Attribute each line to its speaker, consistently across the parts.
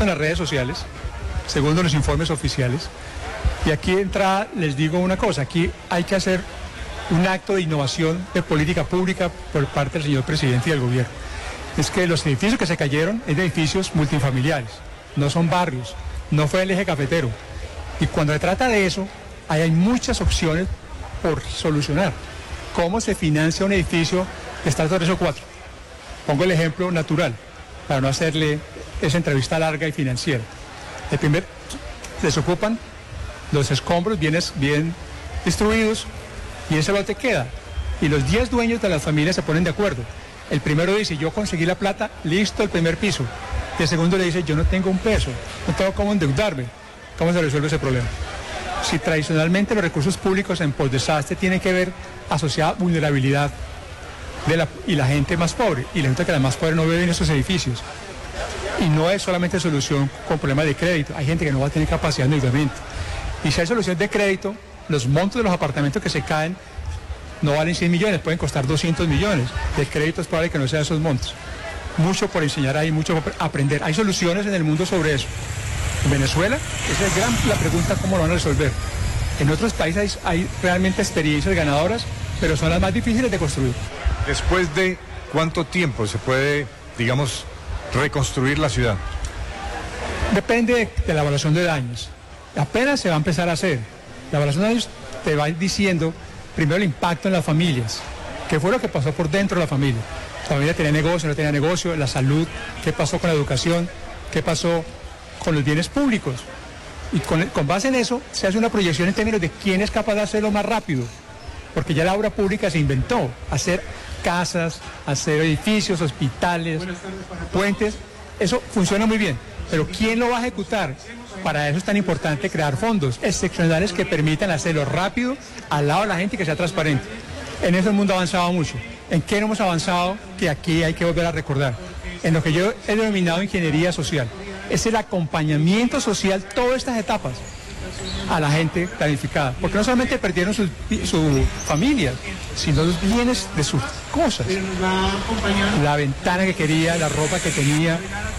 Speaker 1: en las redes sociales, segundo los informes oficiales. Y aquí de entrada les digo una cosa, aquí hay que hacer un acto de innovación de política pública por parte del señor presidente y del gobierno. Es que los edificios que se cayeron es de edificios multifamiliares, no son barrios, no fue el eje cafetero. Y cuando se trata de eso, hay muchas opciones por solucionar. ¿Cómo se financia un edificio de estrato 3 o 4? Pongo el ejemplo natural, para no hacerle esa entrevista larga y financiera. El primer, desocupan los escombros bien distribuidos y ese lote queda. Y los 10 dueños de las familias se ponen de acuerdo. El primero dice, yo conseguí la plata, listo, el primer piso. Y el segundo le dice, yo no tengo un peso, no tengo cómo endeudarme. ¿Cómo se resuelve ese problema? Si tradicionalmente los recursos públicos en postdesastre tienen que ver asociada a vulnerabilidad y la gente más pobre, y la gente que la más pobre no vive en esos edificios. Y no es solamente solución con problemas de crédito, hay gente que no va a tener capacidad de endeudamiento. Y si hay solución de crédito, los montos de los apartamentos que se caen no valen 100 millones, pueden costar 200 millones. El crédito es probable que no sea esos montos. Mucho por enseñar ahí, mucho por aprender. Hay soluciones en el mundo sobre eso. En Venezuela, esa es la pregunta, ¿cómo lo van a resolver? En otros países hay realmente experiencias ganadoras, pero son las más difíciles de construir.
Speaker 2: ¿Después de cuánto tiempo se puede, digamos, reconstruir la ciudad?
Speaker 1: Depende de la evaluación de daños. Apenas se va a empezar a hacer. La evaluación de daños te va diciendo primero el impacto en las familias, qué fue lo que pasó por dentro de la familia. La familia tenía negocio, no tenía negocio, la salud, qué pasó con la educación, qué pasó con los bienes públicos. Y con base en eso se hace una proyección en términos de quién es capaz de hacerlo más rápido. Porque ya la obra pública se inventó, hacer casas, hacer edificios, hospitales, puentes, eso funciona muy bien. Pero ¿quién lo va a ejecutar? Para eso es tan importante crear fondos excepcionales que permitan hacerlo rápido, al lado de la gente y que sea transparente. En eso el mundo ha avanzado mucho. ¿En qué no hemos avanzado? Que aquí hay que volver a recordar. En lo que yo he denominado ingeniería social. Es el acompañamiento social, todas estas etapas, a la gente planificada. Porque no solamente perdieron sus familias, sino los bienes de sus cosas. La ventana que quería, la ropa que tenía,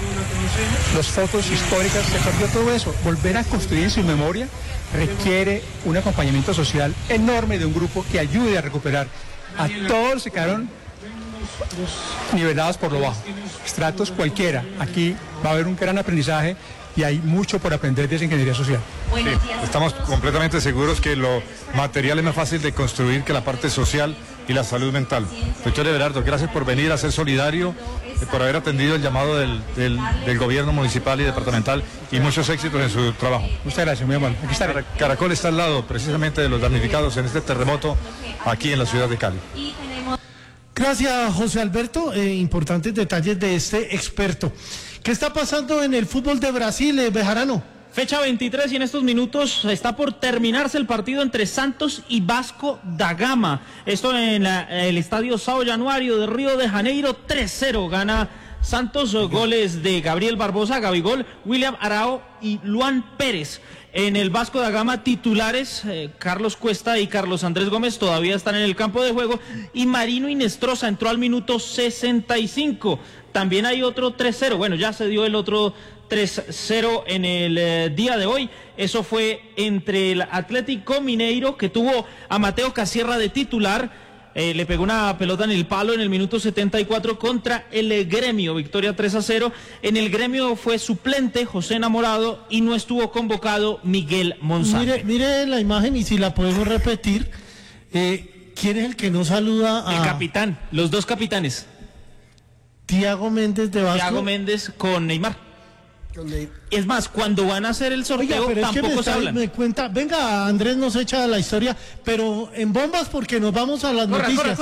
Speaker 1: las fotos históricas, se perdió todo eso. Volver a construir su memoria requiere un acompañamiento social enorme de un grupo que ayude a recuperar a todos los que quedaron nivelados por lo bajo, estratos cualquiera. Aquí va a haber un gran aprendizaje y hay mucho por aprender de esa ingeniería social.
Speaker 2: Sí, estamos completamente seguros que lo material es más fácil de construir que la parte social y la salud mental. Doctor Everardo, gracias por venir a ser solidario, por haber atendido el llamado del gobierno municipal y departamental y muchos éxitos en su trabajo.
Speaker 1: Muchas gracias, muy amable. Aquí estaré.
Speaker 2: Caracol está al lado precisamente de los damnificados en este terremoto aquí en la ciudad de Cali.
Speaker 3: Gracias, José Alberto. Importantes detalles de este experto. ¿Qué está pasando en el fútbol de Brasil, Bejarano?
Speaker 4: Fecha 23 y en estos minutos está por terminarse el partido entre Santos y Vasco da Gama. Esto en el estadio São Januário de Río de Janeiro. 3-0 gana Santos, goles de Gabriel Barbosa, Gabigol, William Arao y Luan Pérez. En el Vasco da Gama titulares, Carlos Cuesta y Carlos Andrés Gómez todavía están en el campo de juego y Marino Inestrosa entró al minuto 65. También hay otro 3-0, bueno, ya se dio el otro 3-0 en el día de hoy. Eso fue entre el Atlético Mineiro, que tuvo a Mateo Casierra de titular, le pegó una pelota en el palo en el minuto 74 contra el Gremio, victoria 3-0. En el Gremio fue suplente José Enamorado y no estuvo convocado Miguel Monsalve.
Speaker 3: Mire la imagen y si la podemos repetir, ¿quién es el que no saluda a...?
Speaker 4: El capitán, los dos capitanes.
Speaker 3: Tiago Méndez de Vasco.
Speaker 4: Tiago Méndez con Neymar. Es más, cuando van a hacer el sorteo,
Speaker 3: oiga,
Speaker 4: tampoco se hablan.
Speaker 3: Me cuenta, venga, Andrés nos echa la historia, pero en bombas porque nos vamos a las noticias.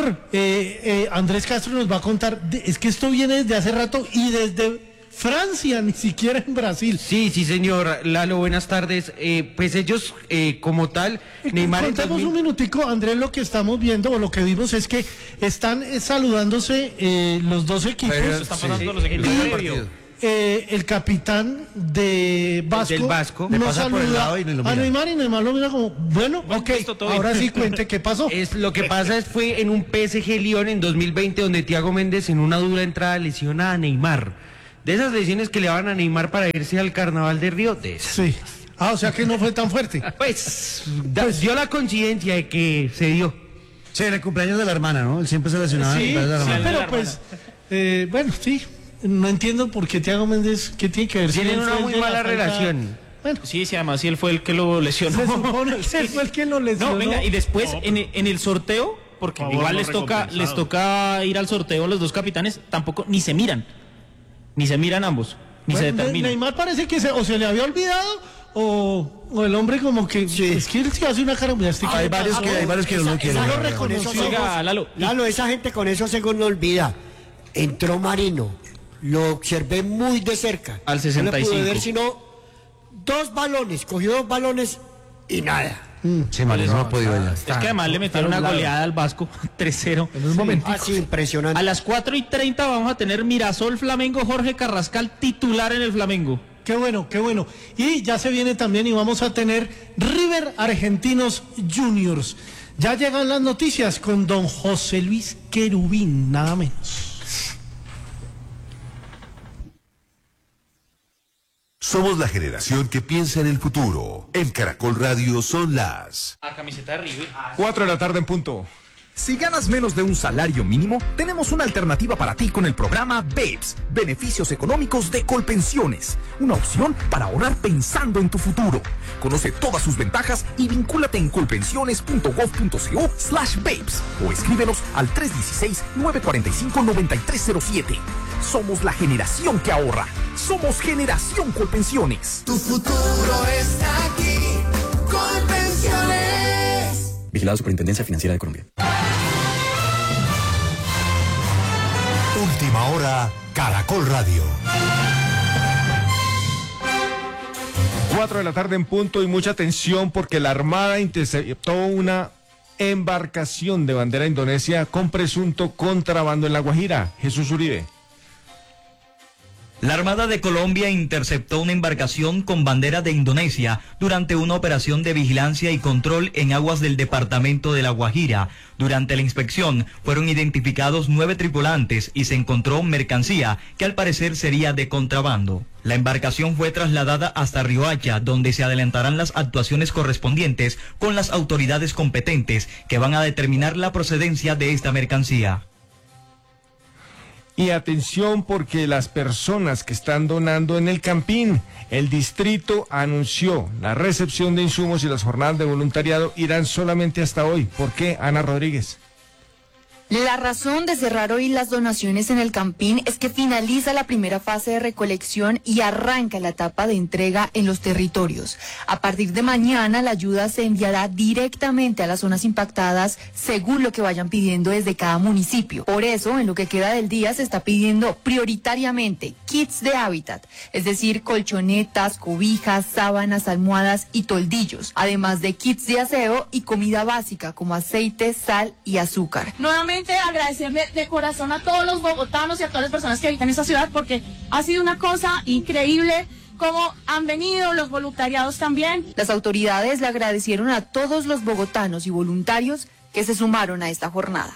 Speaker 3: Corre. Andrés Castro nos va a contar, es que esto viene desde hace rato y desde Francia, ni siquiera en Brasil.
Speaker 5: Sí, señor Lalo, buenas tardes. Pues ellos, como tal, Neymar...
Speaker 3: Contemos un minutico, Andrés, lo que estamos viendo, o lo que vimos es que están saludándose los dos equipos.
Speaker 4: Están pasando los equipos del partido.
Speaker 3: El capitán de Vasco, no saluda a Neymar y Neymar lo mira como, bueno, ok, ahora sí cuente qué pasó.
Speaker 5: Lo que pasa fue en un PSG Lyon en 2020 donde Tiago Méndez en una dura entrada lesiona a Neymar. De esas lesiones que le van a Neymar para irse al Carnaval de Río, de esas.
Speaker 3: Sí. O sea que no fue tan fuerte.
Speaker 5: Pues dio la coincidencia de que se dio.
Speaker 6: Sí, en el cumpleaños de la hermana, ¿no? Él siempre se lesionaba.
Speaker 3: Sí,
Speaker 6: en el cumpleaños de la hermana.
Speaker 3: pero pues, bueno, sí. No entiendo por qué Thiago Méndez, ¿qué tiene que ver?
Speaker 5: Tienen
Speaker 3: él
Speaker 5: una
Speaker 3: fue el
Speaker 5: muy
Speaker 3: de la
Speaker 5: mala
Speaker 3: falta?
Speaker 5: relación.
Speaker 3: Bueno,
Speaker 4: Sí, además sí, él fue el que lo lesionó.
Speaker 3: se supone que él fue el que lo lesionó.
Speaker 4: No, venga, y después en el sorteo, porque
Speaker 7: Favor
Speaker 4: igual
Speaker 7: no
Speaker 4: les toca ir al sorteo a los dos capitanes, tampoco, ni se miran ambos, ni se
Speaker 3: Bueno,
Speaker 4: determinan.
Speaker 3: Neymar parece que o se le había olvidado o el hombre como que es que él sí hace una cara.
Speaker 6: Hay varios que no lo quieren.
Speaker 3: Esa lo
Speaker 6: la verdad.
Speaker 3: reconoció.
Speaker 4: Oiga, Lalo,
Speaker 8: Lalo, esa gente con esos egos no olvida. Entró Marino, lo observé muy de cerca.
Speaker 4: Al
Speaker 8: No le
Speaker 4: 65.
Speaker 8: pude ver sino 2 balones, cogió 2 balones y nada.
Speaker 6: Sí, Marino no ha podido ya.
Speaker 4: es que además le metieron una goleada al Vasco, 3-0.
Speaker 3: En un momento.
Speaker 8: Así, impresionante.
Speaker 4: A las 4:30 vamos a tener Mirasol Flamengo, Jorge Carrascal titular en el Flamengo.
Speaker 3: Qué bueno, qué bueno. Y ya se viene también y vamos a tener River Argentinos Juniors. Ya llegan las noticias con don José Luis Querubín, nada menos.
Speaker 9: Somos la generación que piensa en el futuro. En Caracol Radio son las...
Speaker 4: A camiseta de River.
Speaker 2: 4 de la tarde en punto.
Speaker 10: Si ganas menos de un salario mínimo, tenemos una alternativa para ti con el programa BEPS, Beneficios Económicos de Colpensiones. Una opción para ahorrar pensando en tu futuro. Conoce todas sus ventajas y vincúlate en colpensiones.gov.co/BEPS o escríbenos al 316-945-9307. Somos la generación que ahorra. Somos Generación Colpensiones.
Speaker 11: Tu futuro está aquí. Colpensiones.
Speaker 12: Vigilado Superintendencia Financiera de Colombia.
Speaker 9: Última hora, Caracol Radio.
Speaker 2: 4 de la tarde en punto y mucha atención porque la Armada interceptó una embarcación de bandera indonesia con presunto contrabando en La Guajira. Jesús Uribe.
Speaker 13: La Armada de Colombia interceptó una embarcación con bandera de Indonesia durante una operación de vigilancia y control en aguas del departamento de La Guajira. Durante la inspección fueron identificados 9 tripulantes y se encontró mercancía que al parecer sería de contrabando. La embarcación fue trasladada hasta Riohacha, donde se adelantarán las actuaciones correspondientes con las autoridades competentes que van a determinar la procedencia de esta mercancía.
Speaker 2: Y atención porque las personas que están donando en el Campín, el distrito anunció la recepción de insumos y las jornadas de voluntariado irán solamente hasta hoy. ¿Por qué, Ana Rodríguez?
Speaker 14: La razón de cerrar hoy las donaciones en el Campín es que finaliza la primera fase de recolección y arranca la etapa de entrega en los territorios. A partir de mañana la ayuda se enviará directamente a las zonas impactadas según lo que vayan pidiendo desde cada municipio. Por eso, en lo que queda del día se está pidiendo prioritariamente kits de hábitat, es decir, colchonetas, cobijas, sábanas, almohadas y toldillos, además de kits de aseo y comida básica como aceite, sal y azúcar.
Speaker 15: Nuevamente agradecerle de corazón a todos los bogotanos y a todas las personas que habitan esta ciudad porque ha sido una cosa increíble cómo han venido los voluntariados también.
Speaker 14: Las autoridades le agradecieron a todos los bogotanos y voluntarios que se sumaron a esta jornada.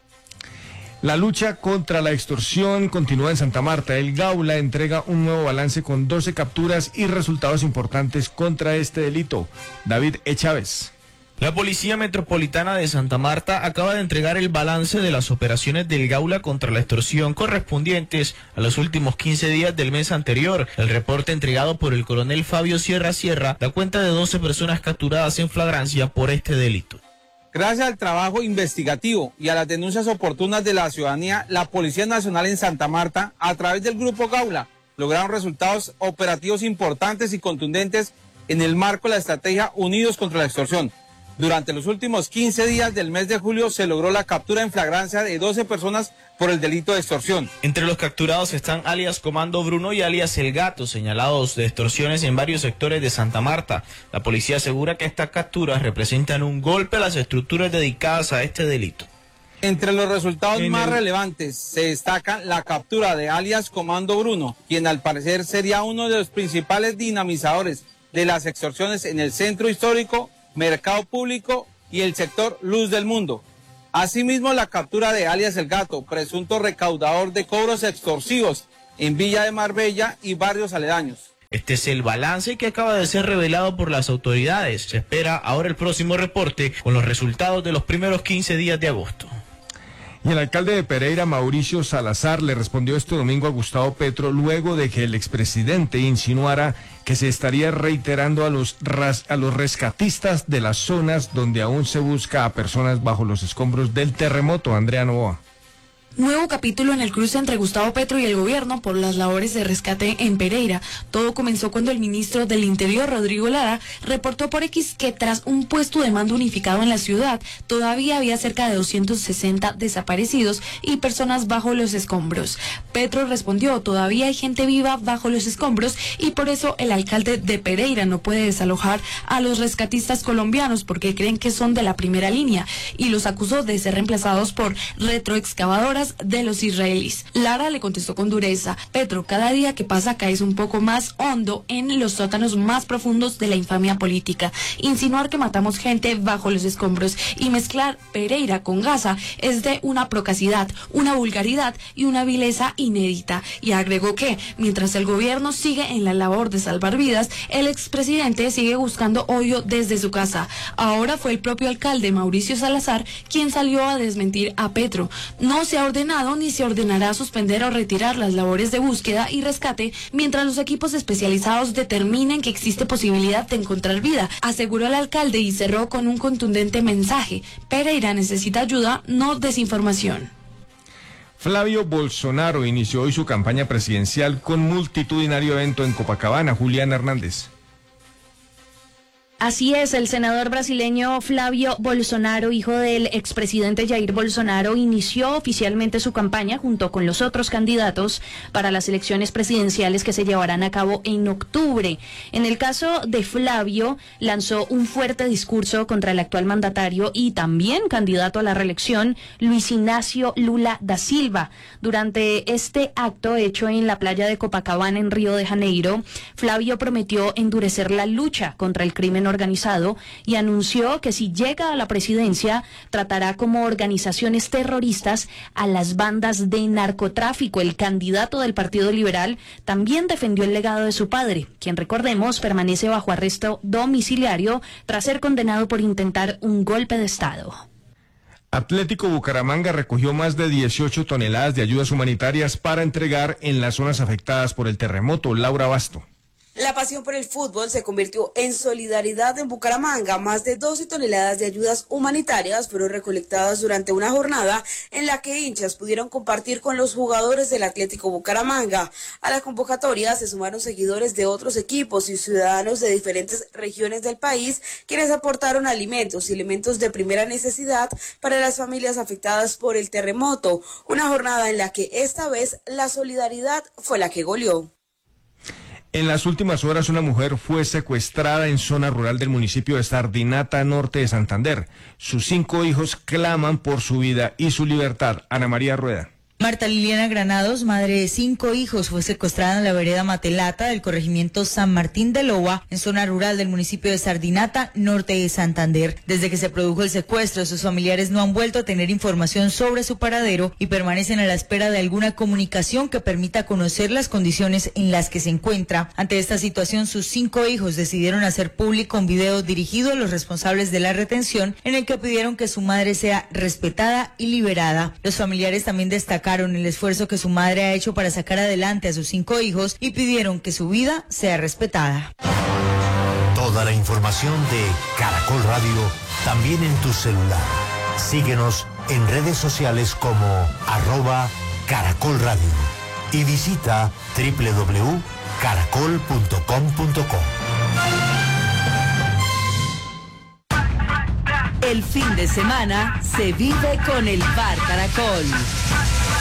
Speaker 2: La lucha contra la extorsión continúa en Santa Marta. El Gaula entrega un nuevo balance con 12 capturas y resultados importantes contra este delito. David E. Chávez.
Speaker 16: La Policía Metropolitana de Santa Marta acaba de entregar el balance de las operaciones del Gaula contra la extorsión correspondientes a los últimos 15 días del mes anterior. El reporte entregado por el coronel Fabio Sierra da cuenta de 12 personas capturadas en flagrancia por este delito.
Speaker 17: Gracias al trabajo investigativo y a las denuncias oportunas de la ciudadanía, la Policía Nacional en Santa Marta, a través del Grupo Gaula, lograron resultados operativos importantes y contundentes en el marco de la estrategia Unidos contra la Extorsión. Durante los últimos 15 días del mes de julio se logró la captura en flagrancia de 12 personas por el delito de extorsión.
Speaker 16: Entre los capturados están alias Comando Bruno y alias El Gato, señalados de extorsiones en varios sectores de Santa Marta. La policía asegura que estas capturas representan un golpe a las estructuras dedicadas a este delito.
Speaker 17: Entre los resultados más relevantes se destaca la captura de alias Comando Bruno, quien al parecer sería uno de los principales dinamizadores de las extorsiones en el centro histórico, mercado público y el sector Luz del Mundo. Asimismo, la captura de alias El Gato, presunto recaudador de cobros extorsivos, en Villa de Marbella y barrios aledaños.
Speaker 16: Este es el balance que acaba de ser revelado por las autoridades. Se espera ahora el próximo reporte con los resultados de los primeros 15 días de agosto.
Speaker 7: Y el alcalde de Pereira, Mauricio Salazar, le respondió este domingo a Gustavo Petro luego de que el expresidente insinuara que se estaría reiterando a los rescatistas de las zonas donde aún se busca a personas bajo los escombros del terremoto. Andrea Novoa.
Speaker 18: Nuevo capítulo en el cruce entre Gustavo Petro y el gobierno por las labores de rescate en Pereira. Todo comenzó cuando el ministro del Interior, Rodrigo Lara, reportó por X que tras un puesto de mando unificado en la ciudad, todavía había cerca de 260 desaparecidos y personas bajo los escombros. Petro respondió, todavía hay gente viva bajo los escombros y por eso el alcalde de Pereira no puede desalojar a los rescatistas colombianos porque creen que son de la primera línea y los acusó de ser reemplazados por retroexcavadoras de los israelíes. Lara le contestó con dureza, Petro, cada día que pasa caes un poco más hondo en los sótanos más profundos de la infamia política. Insinuar que matamos gente bajo los escombros y mezclar Pereira con Gaza es de una procacidad, una vulgaridad y una vileza inédita. Y agregó que, mientras el gobierno sigue en la labor de salvar vidas, el expresidente sigue buscando hoyo desde su casa. Ahora fue el propio alcalde Mauricio Salazar quien salió a desmentir a Petro. No se ha ordenado ni se ordenará suspender o retirar las labores de búsqueda y rescate mientras los equipos especializados determinen que existe posibilidad de encontrar vida, aseguró el alcalde y cerró con un contundente mensaje. Pereira necesita ayuda, no desinformación.
Speaker 7: Flavio Bolsonaro inició hoy su campaña presidencial con multitudinario evento en Copacabana. Julián Hernández.
Speaker 19: Así es, el senador brasileño Flavio Bolsonaro, hijo del expresidente Jair Bolsonaro, inició oficialmente su campaña junto con los otros candidatos para las elecciones presidenciales que se llevarán a cabo en octubre. En el caso de Flavio, lanzó un fuerte discurso contra el actual mandatario y también candidato a la reelección, Luis Ignacio Lula da Silva. Durante este acto hecho en la playa de Copacabana en Río de Janeiro, Flavio prometió endurecer la lucha contra el crimen organizado y anunció que si llega a la presidencia tratará como organizaciones terroristas a las bandas de narcotráfico. El candidato del Partido Liberal también defendió el legado de su padre, quien, recordemos, permanece bajo arresto domiciliario tras ser condenado por intentar un golpe de Estado.
Speaker 7: Atlético Bucaramanga recogió más de 18 toneladas de ayudas humanitarias para entregar en las zonas afectadas por el terremoto. Laura Basto.
Speaker 20: La pasión por el fútbol se convirtió en solidaridad en Bucaramanga. Más de 12 toneladas de ayudas humanitarias fueron recolectadas durante una jornada en la que hinchas pudieron compartir con los jugadores del Atlético Bucaramanga. A la convocatoria se sumaron seguidores de otros equipos y ciudadanos de diferentes regiones del país, quienes aportaron alimentos y elementos de primera necesidad para las familias afectadas por el terremoto. Una jornada en la que esta vez la solidaridad fue la que goleó.
Speaker 7: En las últimas horas, una mujer fue secuestrada en zona rural del municipio de Sardinata, norte de Santander. Sus 5 hijos claman por su vida y su libertad. Ana María Rueda.
Speaker 21: Marta Liliana Granados, madre de 5 hijos, fue secuestrada en la vereda Matelata del corregimiento San Martín de Loa, en zona rural del municipio de Sardinata, norte de Santander. Desde que se produjo el secuestro, sus familiares no han vuelto a tener información sobre su paradero y permanecen a la espera de alguna comunicación que permita conocer las condiciones en las que se encuentra. Ante esta situación, sus 5 hijos decidieron hacer público un video dirigido a los responsables de la retención, en el que pidieron que su madre sea respetada y liberada. Los familiares también destacaron el esfuerzo que su madre ha hecho para sacar adelante a sus 5 hijos y pidieron que su vida sea respetada.
Speaker 22: Toda la información de Caracol Radio también en tu celular. Síguenos en redes sociales como @Caracol Radio y visita www.caracol.com.co.
Speaker 23: El fin de semana se vive con el Bar Caracol.